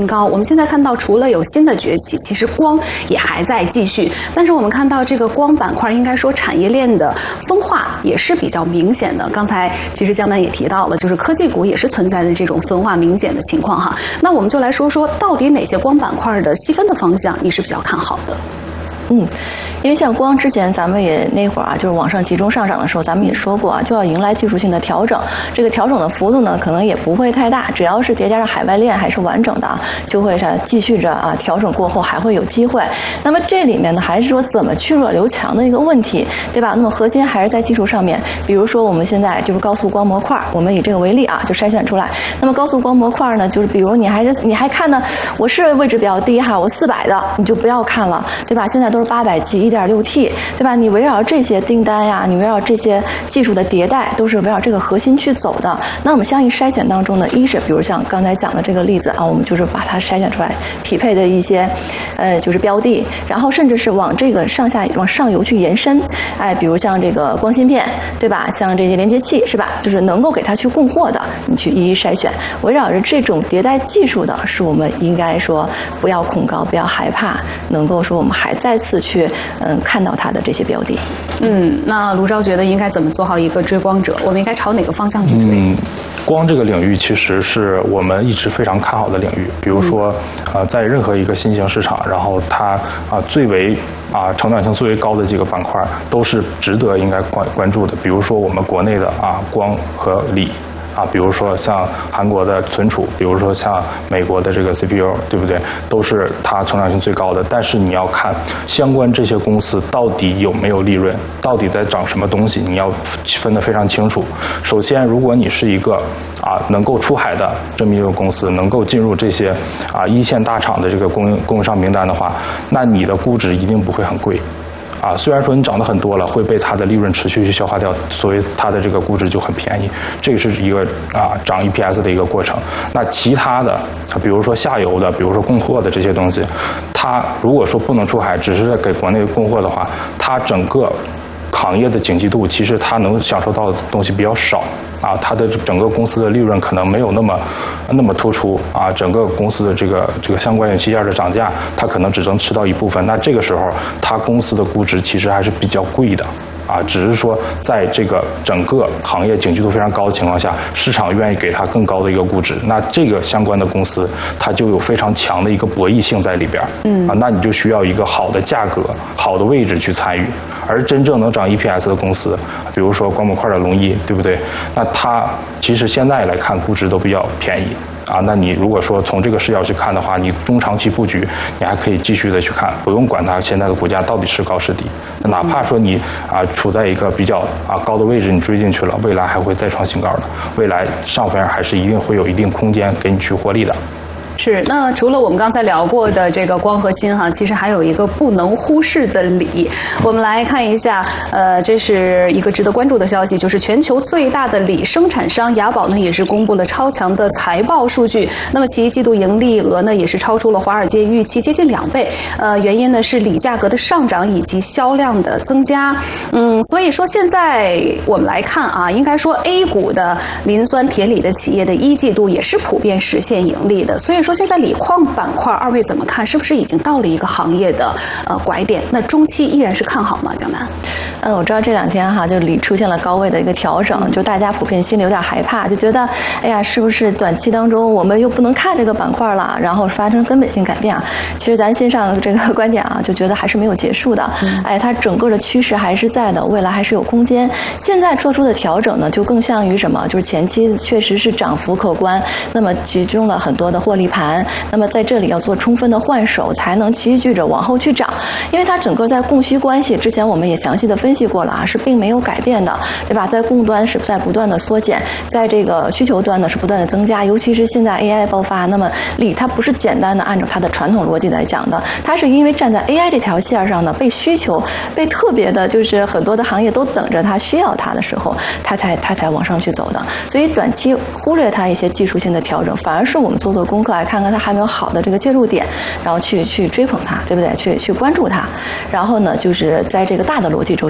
高。我们现在看到，除了有新的崛起，其实光也还在继续。但是我们看到这个光板块，应该说产业链的分化也是比较明显的。刚才其实江南也提到了，就是科技股也是存在着这种分化明显的情况哈。那我们就来说说，到底哪些光板块的细分的方向你是比较看好的？ 因为像光之前咱们也那会儿啊，就是往上集中上涨的时候，咱们也说过啊，就要迎来技术性的调整。这个调整的幅度呢，可能也不会太大，只要是叠加上海外链还是完整的，就会继续着啊，调整过后还会有机会。那么这里面呢，还是说怎么去弱留强的一个问题，对吧？那么核心还是在技术上面，比如说我们现在就是高速光模块，我们以这个为例啊，就筛选出来。那么高速光模块呢，就是比如你还看呢，我是位置比较低哈，我400的你就不要看了，对吧？现在都是800G 1.6T， 对吧？你围绕这些订单呀，你围绕这些技术的迭代，都是围绕这个核心去走的。那我们相应筛选当中呢，一是比如像刚才讲的这个例子啊，我们就是把它筛选出来匹配的一些就是标的，然后甚至是往这个往上游去延伸，比如像这个光芯片，对吧？像这些连接器，是吧？就是能够给它去供货的，你去一一筛选。围绕着这种迭代技术的，是我们应该说不要恐高，不要害怕，能够说我们还再次去看到它的这些标的。 那卢钊觉得应该怎么做好一个追光者？我们应该朝哪个方向去追？ 光这个领域其实是我们一直非常看好的领域。比如说，在任何一个新兴市场，然后它最为成长性最为高的几个板块，都是值得应该关注的。比如说我们国内的光和锂。比如说像韩国的存储，比如说像美国的这个 CPU， 对不对？都是它成长性最高的。但是你要看相关这些公司到底有没有利润，到底在涨什么东西，你要分得非常清楚。首先，如果你是一个能够出海的这么一个公司，能够进入这些一线大厂的这个供应商名单的话，那你的估值一定不会很贵。虽然说你涨得很多了，会被它的利润持续去消化掉，所以它的这个估值就很便宜。这个是一个涨 EPS 的一个过程。那其他的，比如说下游的，比如说供货的这些东西，它如果说不能出海，只是给国内供货的话，它整个行业的景气度，其实它能享受到的东西比较少它的整个公司的利润可能没有那么突出整个公司的这个相关元器件的涨价，它可能只能吃到一部分。那这个时候，它公司的估值其实还是比较贵的。只是说在这个整个行业景气度非常高的情况下，市场愿意给它更高的一个估值，那这个相关的公司它就有非常强的一个博弈性在里边。那你就需要一个好的价格、好的位置去参与。而真正能涨 EPS 的公司，比如说光模块的龙一，对不对？那它其实现在来看估值都比较便宜。那你如果说从这个视角去看的话，你中长期布局，你还可以继续的去看，不用管它现在的股价到底是高是低。哪怕说你处在一个比较高的位置，你追进去了，未来还会再创新高的，未来上边还是一定会有一定空间给你去获利的。 是，那除了我们刚才聊过的这个光和锌其实还有一个不能忽视的锂。我们来看一下，这是一个值得关注的消息，就是全球最大的锂生产商雅宝呢，也是公布了超强的财报数据。那么其一季度盈利额呢，也是超出了华尔街预期接近2倍。原因呢是锂价格的上涨以及销量的增加。所以说现在我们来看应该说 A 股的磷酸铁锂的企业的一季度也是普遍实现盈利的。所以说现在锂矿板块二位怎么看？是不是已经到了一个行业的拐点？那中期依然是看好吗？江南？ 我知道这2天就锂出现了高位的一个调整，就大家普遍心里有点害怕，就觉得哎呀，是不是短期当中我们又不能看这个板块了，然后发生根本性改变其实咱欣赏这个观点就觉得还是没有结束的。它整个的趋势还是在的，未来还是有空间。现在做出的调整呢，就更像于什么？就是前期确实是涨幅可观，那么集中了很多的获利盘，那么在这里要做充分的换手，才能积聚着往后去涨。因为它整个在供需关系之前我们也详细的分析过了是并没有改变的，对吧？在供端是在不断的缩减，在这个需求端呢是不断的增加，尤其是现在 AI 爆发，那么锂它不是简单的按照它的传统逻辑来讲的，它是因为站在 AI 这条线上呢，被需求被特别的就是很多的行业都等着它需要它的时候，它才往上去走的。所以短期忽略它一些技术性的调整，反而是我们做功课来看看它还没有好的这个介入点，然后去追捧它，对不对？去关注它。然后呢，就是在这个大的逻辑周期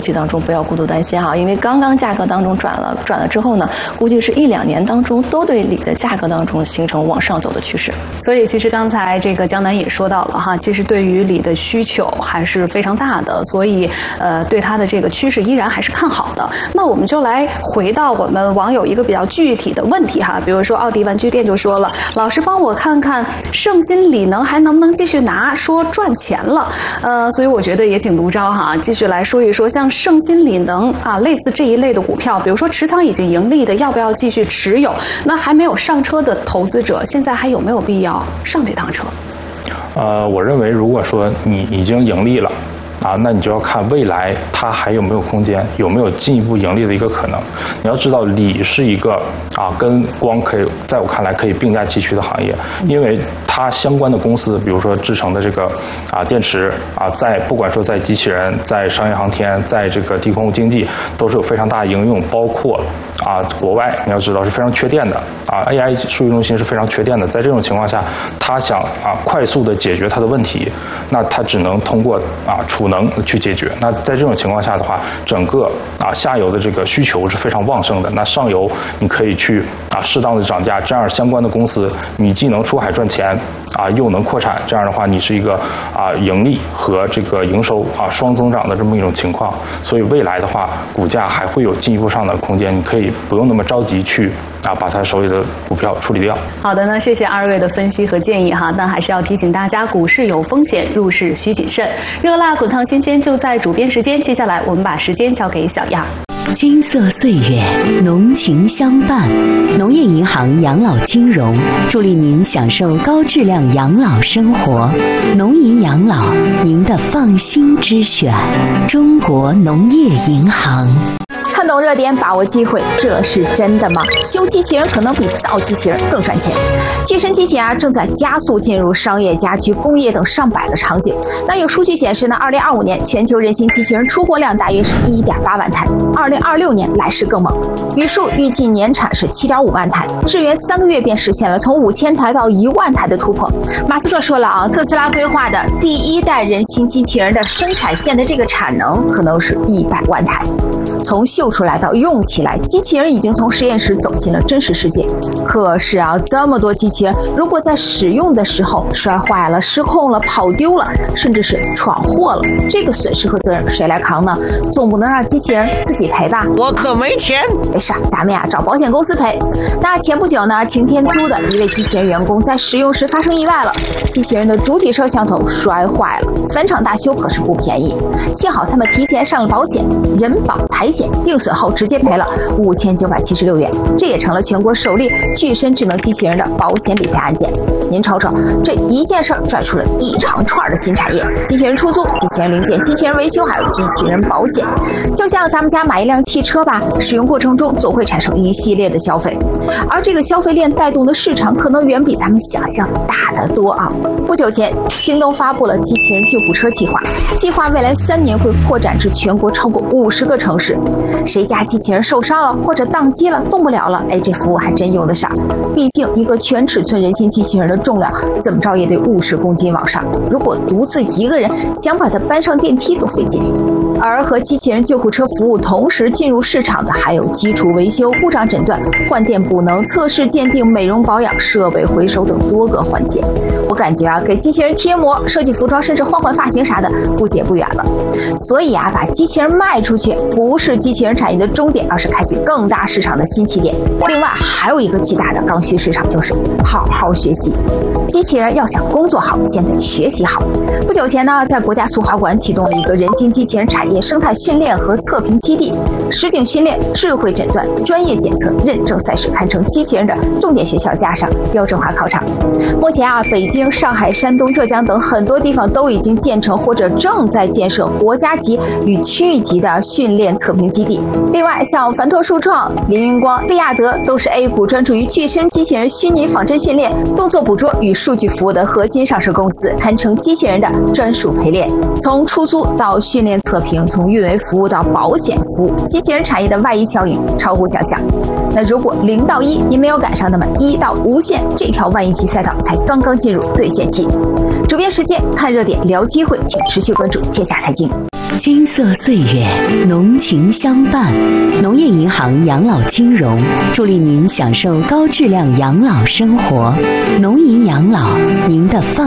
期当中不要过度担心哈，因为刚刚价格当中转了之后呢，估计是1-2年当中都对锂的价格当中形成往上走的趋势。 所以其实刚才这个江南也说到了哈，其实对于锂的需求还是非常大的，所以对它的这个趋势依然还是看好的。那我们就来回到我们网友一个比较具体的问题哈，比如说奥迪玩具店就说了，老师帮我看看圣鑫锂能还能不能继续拿，说赚钱了。所以我觉得也请卢钊哈继续来说一说，像圣鑫锂能啊类似这一类的股票，比如说持仓已经盈利的，要不要继续持有？那还没有上车的投资者，现在还有没有必要上这趟车？ 我认为如果说你已经盈利了。那你就要看未来它还有没有空间，有没有进一步盈利的一个可能。你要知道，锂是一个跟光可以在我看来可以并驾齐驱的行业，因为它相关的公司，比如说制成的这个电池在不管说在机器人、在商业航天、在这个低空经济，都是有非常大的应用。包括国外你要知道是非常缺电的AI 数据中心是非常缺电的。在这种情况下，它想快速的解决它的问题，那它只能通过储能去解决。那在这种情况下的话，整个下游的这个需求是非常旺盛的。那上游你可以去适当的涨价，这样相关的公司你既能出海赚钱又能扩产，这样的话你是一个盈利和这个营收双增长的这么一种情况。所以未来的话，股价还会有进一步上涨的空间，你可以不用那么着急去把它手里的股票处理掉。 好的呢，谢谢2位的分析和建议哈，但还是要提醒大家，股市有风险，入市需谨慎。热辣滚烫新鲜就在主编时间，接下来我们把时间交给小样。 金色岁月，浓情相伴。农业银行养老金融助力您享受高质量养老生活。农银养老，您的放心之选。中国农业银行。 看懂热点，把握机会，这是真的吗？修机器人可能比造机器人更赚钱。机身机器正在加速进入商业、家居、工业等上百个场景。那有数据显示呢，2025年全球人形机器人出货量大约是1.8万台，2026年来势更猛，宇树预计年产是7.5万台，智源3个月便实现了从5000台到1万台的突破。马斯克说了特斯拉规划的第1代人形机器人的生产线的这个产能可能是100万台。从秀出来到用起来，机器人已经从实验室走进了真实世界。可是这么多机器人，如果在使用的时候摔坏了、失控了、跑丢了，甚至是闯祸了，这个损失和责任谁来扛呢？总不能让机器人自己赔吧？ 我可没钱。 没事，咱们找保险公司赔。那前不久呢，晴天租的一位机器人员工在使用时发生意外了，机器人的主体摄像头摔坏了，返厂大修可是不便宜。幸好他们提前上了保险，人保财险，定损后直接赔了5976元，这也成了全国首例具身智能机器人的保险理赔案件。您瞅瞅，这一件事拽出了一长串的新产业：机器人出租、机器人零件、机器人维修，还有机器人保险。就像咱们家买一辆汽车吧，使用过程中总会产生一系列的消费，而这个消费链带动的市场可能远比咱们想象的大得多不久前，京东发布了机器人救护车计划，计划未来3年会扩展至全国超过50个城市。谁家机器人受伤了或者宕机了、动不了了，这服务还真用得上。毕竟一个全尺寸人形机器人的重量怎么着也得50公斤往上，如果独自一个人想把它搬上电梯都费劲。而和机器人救护车服务同时进入市场的还有基础维修、故障诊断、换电补能、测试鉴定、美容保养、设备回收等多个环节。我感觉给机器人贴膜、设计服装，甚至换发型啥的，估计也不远了。所以把机器人卖出去不是机器人产业的终点，而是开启更大市场的新起点。另外还有一个巨大的刚需市场，就是好好学习。机器人要想工作好，先得学习好。不久前呢，在国家速滑馆启动了一个人形机器人产业生态训练和测评基地，实景训练、智慧诊断、专业检测、认证赛事，堪称机器人的重点学校加上标准化考场。目前北京、上海、山东、浙江等很多地方都已经建成或者正在建设国家级与区域级的训练测评基地。另外，像凡拓数创、凌云光、利亚德都是 A 股专注于具身机器人虚拟仿真训练、动作捕捉与数据服务的核心上市公司，堪称机器人的专属陪练。从出租到训练测评，从运维服务到保险服务，机器人产业的外溢效应超乎想象。那如果0到1您没有赶上，那么1到无限这条万亿级赛道才刚刚进入兑现期。主编时间看热点聊机会，请持续关注天下财经。 金色岁月，浓情相伴。农业银行养老金融助力您享受高质量养老生活。农银养老，您的